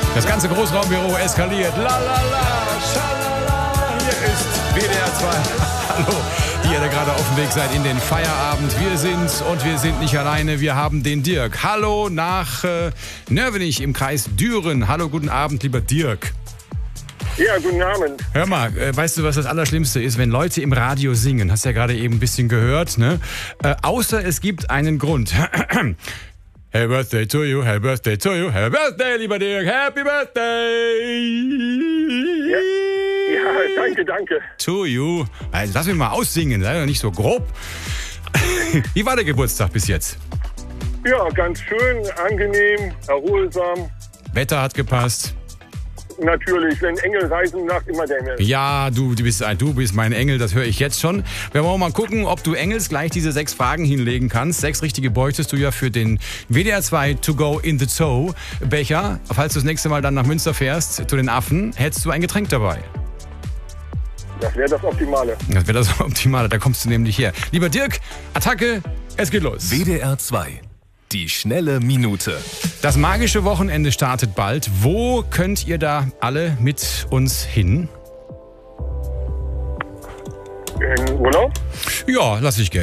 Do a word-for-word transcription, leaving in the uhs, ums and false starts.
Das ganze Großraumbüro eskaliert. La la la, schalala. Hier ist W D R zwei. Hallo, die ihr da gerade auf dem Weg seid in den Feierabend. Wir sind's und wir sind nicht alleine. Wir haben den Dirk. Hallo nach äh, Nörvenich im Kreis Düren. Hallo, guten Abend, lieber Dirk. Ja, guten Abend. Hör mal, äh, weißt du, was das Allerschlimmste ist? Wenn Leute im Radio singen, hast du ja gerade eben ein bisschen gehört, ne? Äh, außer es gibt einen Grund. Happy Birthday to you, Happy Birthday to you, Happy Birthday, lieber Dirk, Happy Birthday! Ja, ja danke, danke. To you. Also lass mich mal aussingen, sei doch nicht so grob. Wie war der Geburtstag bis jetzt? Ja, ganz schön, angenehm, erholsam. Wetter hat gepasst. Natürlich, wenn Engel reisen, nach immer der Engel. Ja, du, du, bist, du bist mein Engel, das höre ich jetzt schon. Wir wollen mal gucken, ob du Engels gleich diese sechs Fragen hinlegen kannst. Sechs richtige bräuchtest du ja für den W D R zwei To Go in the Zoo Becher. Falls du das nächste Mal dann nach Münster fährst, zu den Affen, hättest du ein Getränk dabei. Das wäre das Optimale. Das wäre das Optimale, da kommst du nämlich her. Lieber Dirk, Attacke, es geht los. W D R zwei. Die schnelle Minute. Das magische Wochenende startet bald. Wo könnt ihr da alle mit uns hin? In Urlaub? Ja, lass ich gerne.